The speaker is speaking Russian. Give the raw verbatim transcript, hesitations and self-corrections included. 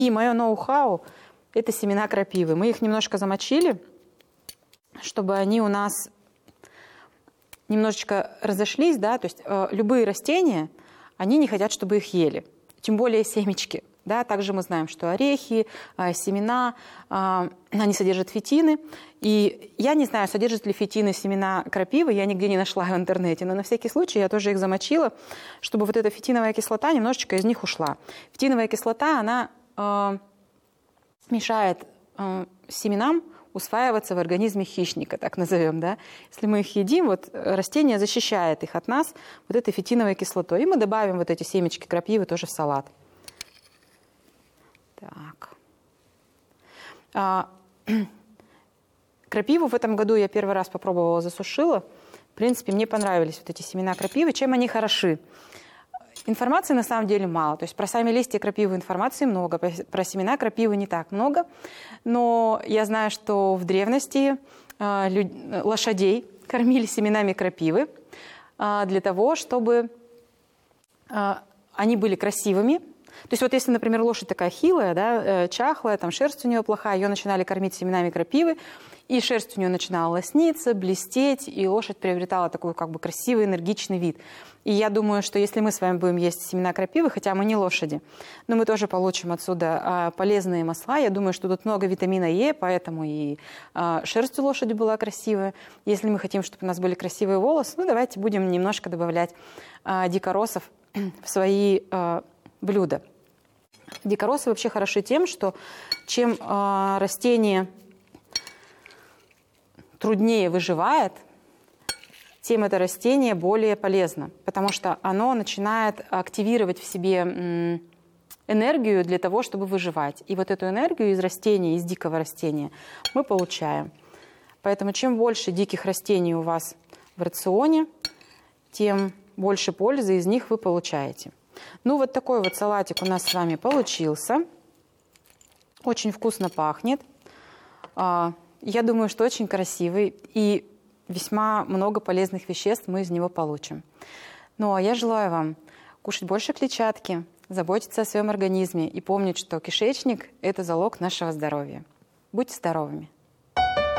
И мое ноу-хау – это семена крапивы. Мы их немножко замочили, чтобы они у нас немножечко разошлись, да, то есть э, любые растения, они не хотят, чтобы их ели, тем более семечки. Да, также мы знаем, что орехи, э, семена, э, они содержат фитины. И я не знаю, содержат ли фитины семена крапивы, я нигде не нашла в интернете, но на всякий случай я тоже их замочила, чтобы вот эта фитиновая кислота немножечко из них ушла. Фитиновая кислота, она э, мешает э, семенам усваиваться в организме хищника, так назовем, да. Если мы их едим, вот растение защищает их от нас вот этой фитиновой кислотой. И мы добавим вот эти семечки крапивы тоже в салат. Так. А, крапиву в этом году я первый раз попробовала, засушила. В принципе, мне понравились вот эти семена крапивы. Чем они хороши? Информации на самом деле мало. То есть про сами листья крапивы информации много, про семена крапивы не так много. Но я знаю, что в древности э, люд... лошадей кормили семенами крапивы э, для того, чтобы э, они были красивыми. То есть вот если, например, лошадь такая хилая, да, э, чахлая, там шерсть у нее плохая, ее начинали кормить семенами крапивы, и шерсть у нее начинала лосниться, блестеть, и лошадь приобретала такой как бы красивый, энергичный вид. И я думаю, что если мы с вами будем есть семена крапивы, хотя мы не лошади, но мы тоже получим отсюда а, полезные масла. Я думаю, что тут много витамина Е, поэтому и а, шерсть у лошади была красивая. Если мы хотим, чтобы у нас были красивые волосы, ну давайте будем немножко добавлять а, дикоросов в свои а, блюда. Дикоросы вообще хороши тем, что чем а, растение труднее выживает, тем это растение более полезно, потому что оно начинает активировать в себе энергию для того, чтобы выживать. И вот эту энергию из растения, из дикого растения мы получаем. Поэтому чем больше диких растений у вас в рационе, тем больше пользы из них вы получаете. Ну вот такой вот салатик у нас с вами получился. Очень вкусно пахнет. Я думаю, что очень красивый, и весьма много полезных веществ мы из него получим. Ну а я желаю вам кушать больше клетчатки, заботиться о своем организме и помнить, что кишечник – это залог нашего здоровья. Будьте здоровыми!